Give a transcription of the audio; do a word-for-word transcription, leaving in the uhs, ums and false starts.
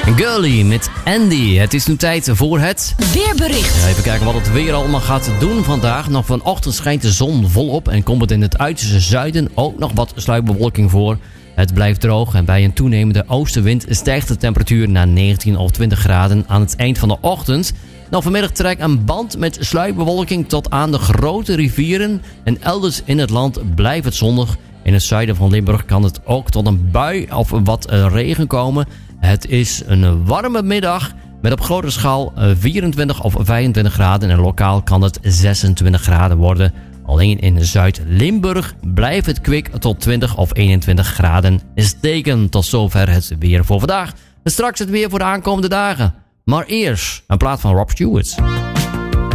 Girlie met Andy. Het is nu tijd voor het weerbericht. Ja, even kijken wat het weer allemaal gaat doen vandaag. Nog vanochtend schijnt de zon volop en komt het in het uiterste zuiden ook nog wat sluierbewolking voor. Het blijft droog en bij een toenemende oostenwind stijgt de temperatuur naar negentien of twintig graden aan het eind van de ochtend. Nou, vanmiddag trekt een band met sluierbewolking tot aan de grote rivieren en elders in het land blijft het zonnig. In het zuiden van Limburg kan het ook tot een bui of wat regen komen. Het is een warme middag met op grote schaal vierentwintig of vijfentwintig graden en lokaal kan het zesentwintig graden worden. Alleen in Zuid-Limburg blijft het kwik tot twintig of eenentwintig graden steken. Tot zover het weer voor vandaag. En straks het weer voor de aankomende dagen. Maar eerst een plaat van Rob Stewart.